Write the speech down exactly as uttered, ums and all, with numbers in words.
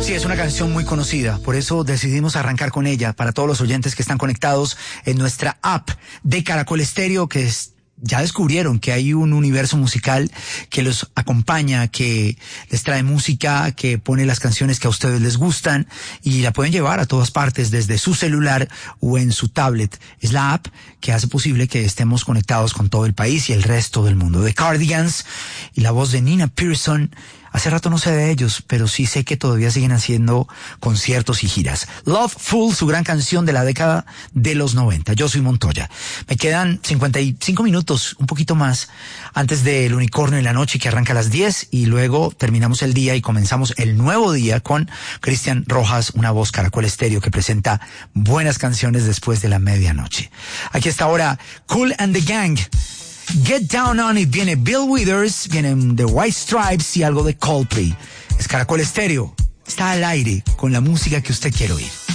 Sí, es una canción muy conocida, por eso decidimos arrancar con ella para todos los oyentes que están conectados en nuestra app de Caracol Estéreo, que es, ya descubrieron que hay un universo musical que los acompaña, que les trae música, que pone las canciones que a ustedes les gustan y la pueden llevar a todas partes desde su celular o en su tablet. Es la app que hace posible que estemos conectados con todo el país y el resto del mundo. The Cardigans y la voz de Nina Pearson. Hace rato no sé de ellos, pero sí sé que todavía siguen haciendo conciertos y giras. Loveful, su gran canción de la década de los noventa. Yo soy Montoya. Me quedan cincuenta y cinco minutos, un poquito más, antes del Unicornio en la Noche, que arranca a las diez, y luego terminamos el día y comenzamos el nuevo día con Cristian Rojas, una voz Caracol Estéreo que presenta buenas canciones después de la medianoche. Aquí está ahora Kool and the Gang. Get Down On It, viene Bill Withers, vienen The White Stripes y algo de Coldplay. Es Caracol Estéreo, está al aire con la música que usted quiere oír.